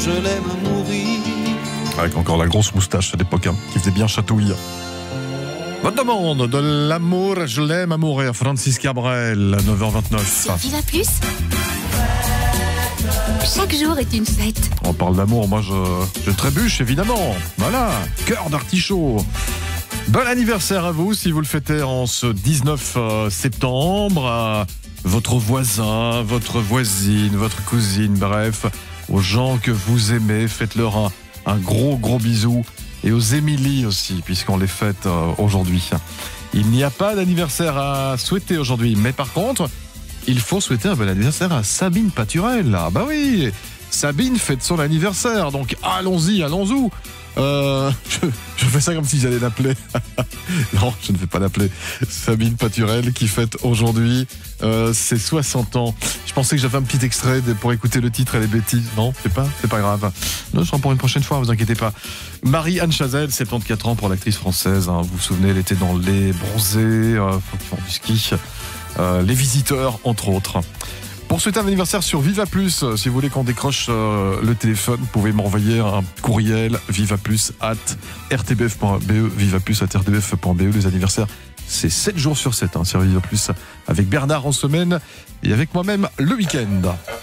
Je l'aime à mourir. Avec encore la grosse moustache à l'époque, qui faisait bien chatouille. Votre demande de l'amour, je l'aime à mourir. Francis Cabrel, 9h29. Sur Viva Plus, chaque jour est une fête. On parle d'amour, moi je trébuche évidemment. Voilà, cœur d'artichaut. Bon anniversaire à vous si vous le fêtez en ce 19 septembre. À votre voisin, votre voisine, votre cousine, bref, aux gens que vous aimez, faites-leur un gros bisou. Et aux Émilie aussi, puisqu'on les fête aujourd'hui. Il n'y a pas d'anniversaire à souhaiter aujourd'hui, mais par contre, il faut souhaiter un bon anniversaire à Sabine Paturel. Ah bah oui, Sabine fête son anniversaire, donc allons-y. Je fais ça comme si j'allais l'appeler. Non, je ne vais pas l'appeler. Sabine Paturel qui fête aujourd'hui ses 60 ans. Je pensais que j'avais un petit extrait pour écouter le titre et les bêtises. Non, c'est pas grave. Non, ce sera pour une prochaine fois, vous inquiétez pas. Marie-Anne Chazelle, 74 ans pour l'actrice française. Vous vous souvenez, elle était dans Les Bronzés, qui font du ski, Les Visiteurs, entre autres. Pour souhaiter un anniversaire sur Viva Plus, si vous voulez qu'on décroche le téléphone, vous pouvez m'envoyer un courriel vivaplus@rtbf.be, vivaplus@rtbf.be. Les anniversaires, c'est 7 jours sur 7 sur Viva Plus, avec Bernard en semaine et avec moi-même le week-end.